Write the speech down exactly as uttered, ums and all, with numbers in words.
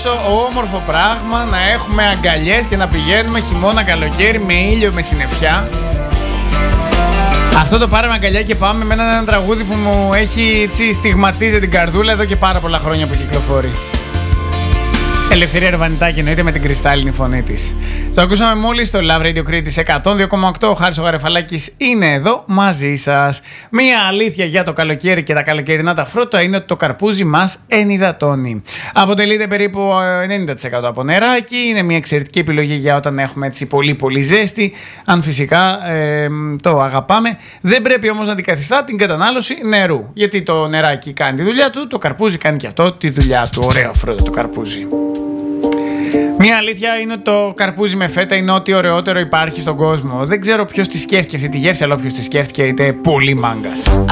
πόσο όμορφο πράγμα να έχουμε αγκαλιές και να πηγαίνουμε χειμώνα, καλοκαίρι με ήλιο, με συννεφιά. Αυτό το πάραμε αγκαλιά και πάμε με ένα, ένα τραγούδι που μου έχει έτσι στιγματίζει την καρδούλα εδώ και πάρα πολλά χρόνια που κυκλοφορεί. Ελευθερία Ερβανιτάκη εννοείται με την κρυστάλλινη φωνή της. Το ακούσαμε μόλις στο Love Radio Crete εκατόν δύο κόμμα οκτώ. Ο Χάρης ο Γαρεφαλάκης είναι εδώ μαζί σας. Μία αλήθεια για το καλοκαίρι και τα καλοκαιρινά τα φρούτα είναι ότι το καρπούζι μας ενυδατώνει. Αποτελείται περίπου ενενήντα τοις εκατό από νεράκι. Είναι μια εξαιρετική επιλογή για όταν έχουμε έτσι πολύ πολύ ζέστη. Αν φυσικά ε, το αγαπάμε. Δεν πρέπει όμως να αντικαθιστά την κατανάλωση νερού. Γιατί το νεράκι κάνει τη δουλειά του, το καρπούζι κάνει και αυτό τη δουλειά του. Ωραίο φρούτο το καρπούζι. Μια αλήθεια είναι ότι το καρπούζι με φέτα είναι ό,τι ωραιότερο υπάρχει στον κόσμο. Δεν ξέρω ποιος τη σκέφτηκε αυτή τη γεύση, αλλά όποιος τη σκέφτηκε είτε πολύ μάγκας.